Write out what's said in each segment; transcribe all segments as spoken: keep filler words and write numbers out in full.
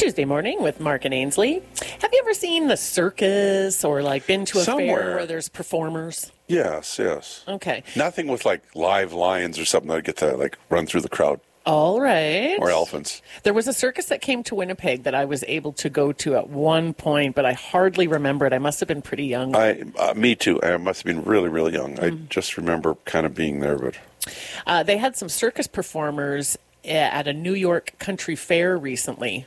Tuesday morning with Mark and Ainsley. Have you ever seen the circus or like been to a Somewhere. fair where there's performers? Yes, yes. Okay. Nothing with like live lions or something that get to like run through the crowd, All right. or elephants. There was a circus that came to Winnipeg that I was able to go to at one point, but I hardly remember it. I must have been pretty young. I, uh, me too. I must have been really, really young. I just remember kind of being there, but Uh, they had some circus performers uh, at a New York country fair recently.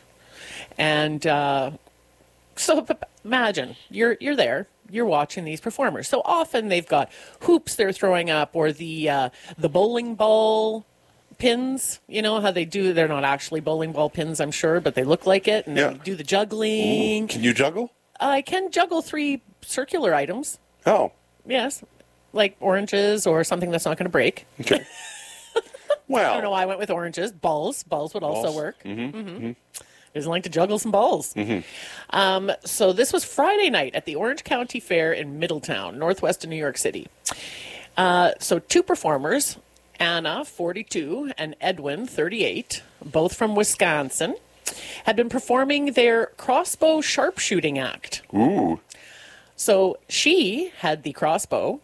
And uh, so p- imagine you're you're there, you're watching these performers. So often they've got hoops they're throwing up, or the uh, the bowling ball pins. You know how they do? They're not actually bowling ball pins, I'm sure, but they look like it. And Yeah. they do the juggling. can you juggle? I can juggle three circular items. Oh, Yes, like oranges or something that's not going to break. okay. Well, I don't know why I went with oranges. Balls. Balls would also Balls. work. Mm-hmm. Mm-hmm. Doesn't like to juggle some balls. Mm-hmm. Um, so this was Friday night at the Orange County Fair in Middletown, northwest of New York City. Uh, so two performers, Anna, forty-two, and Edwin, thirty-eight, both from Wisconsin, had been performing their crossbow sharpshooting act. ooh, So she had the crossbow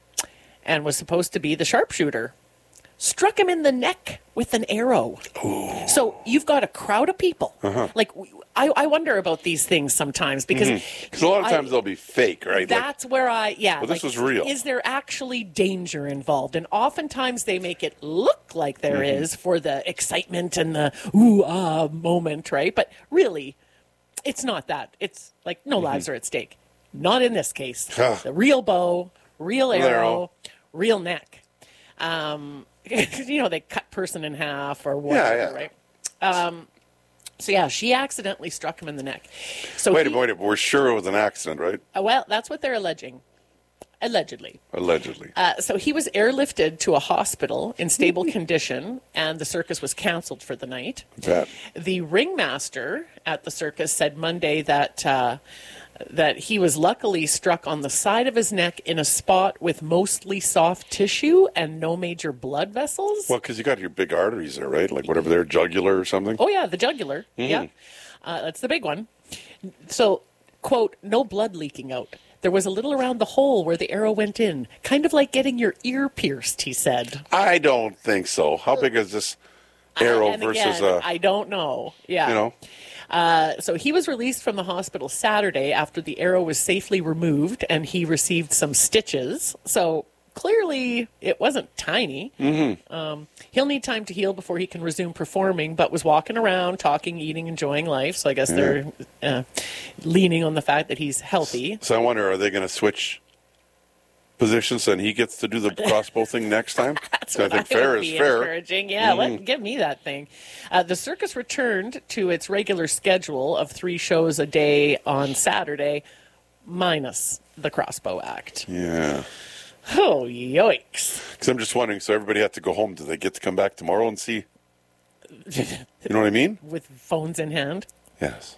and was supposed to be the sharpshooter. Struck him in the neck with an arrow. Ooh. So you've got a crowd of people. Uh-huh. Like, I, I wonder about these things sometimes because because a lot of I- times they'll be fake, right? Like, that's where I, yeah. But this like, was real. Is there actually danger involved? And oftentimes they make it look like there is for the excitement and the ooh, ah moment, right? But really, it's not that. It's like no lives are at stake. Not in this case. Huh. The real bow, real Real arrow, arrow. real neck. Um, you know, they cut person in half or whatever, Yeah, yeah. right? Um, so yeah, she accidentally struck him in the neck. So wait he, a minute, we're sure it was an accident, right? uh, well, that's what they're alleging. Allegedly. Allegedly. Uh, so he was airlifted to a hospital in stable condition, and the circus was canceled for the night. That. The ringmaster at the circus said Monday that uh, that he was luckily struck on the side of his neck in a spot with mostly soft tissue and no major blood vessels. Well, because you got your big arteries there, right? Like whatever they're jugular or something. Oh, yeah, the jugular. Yeah. Uh, that's the big one. So, quote, no blood leaking out. There was a little around the hole where the arrow went in, kind of like getting your ear pierced, he said. I don't think so. How big is this arrow And versus again, a? I don't know. Yeah. You know. Uh, so he was released from the hospital Saturday after the arrow was safely removed and he received some stitches. So clearly it wasn't tiny. Mm-hmm. Um, he'll need time to heal before he can resume performing, but was walking around, talking, eating, enjoying life. So I guess they're uh, leaning on the fact that he's healthy. So I wonder, are they going to switch positions and he gets to do the crossbow thing next time? That's So I what think I fair would is be fair. encouraging. Yeah, let, give me that thing. Uh, the circus returned to its regular schedule of three shows a day on Saturday, minus the crossbow act. Yeah. Oh, yikes. Because I'm just wondering, so everybody had to go home. Do they get to come back tomorrow and see? You know what I mean? With phones in hand. Yes.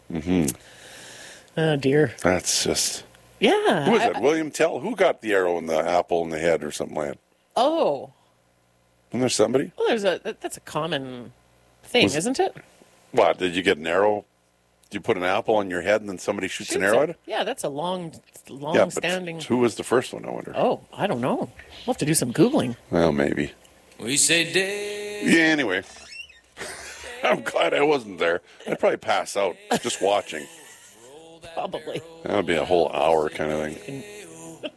Oh, dear. That's just. Yeah. Who was I- that? William Tell? Who got the arrow in the apple in the head or something like that? Oh. Wasn't there somebody? Well, there's a that, that's a common thing, Was- isn't it? What? Did you get an arrow? Did you put an apple on your head and then somebody shoots, an Shoots arrow it. at it? Yeah, that's a long, long Yeah, but standing. who was the first one, I wonder? Oh, I don't know. We'll have to do some Googling. Well, maybe. We say day. Yeah, anyway. I'm glad I wasn't there. I'd probably pass out just watching. Probably. That would be a whole hour kind of thing.